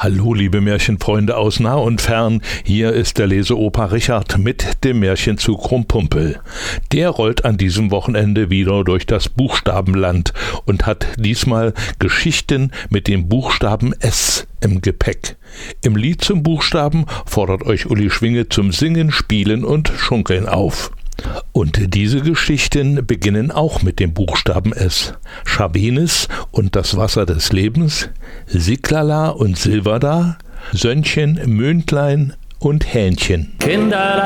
Hallo liebe Märchenfreunde aus nah und fern, hier ist der Leseopa Richard mit dem Märchenzug Rumpumpel. Der rollt an diesem Wochenende wieder durch das Buchstabenland und hat diesmal Geschichten mit dem Buchstaben S im Gepäck. Im Lied zum Buchstaben fordert euch Uli Schwinge zum Singen, Spielen und Schunkeln auf. Und diese Geschichten beginnen auch mit dem Buchstaben S. Scharbenis und das Wasser des Lebens, Siklala und Silvada, Sönnchen, Möndlein und Hähnchen. Kinder